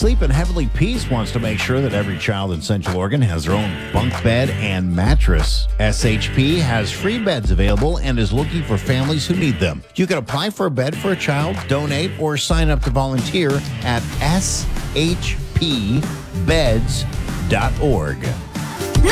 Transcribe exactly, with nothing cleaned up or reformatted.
Sleep in Heavenly Peace wants to make sure that every child in Central Oregon has their own bunk bed and mattress. S H P has free beds available and is looking for families who need them. You can apply for a bed for a child, donate, or sign up to volunteer at s h p beds dot org.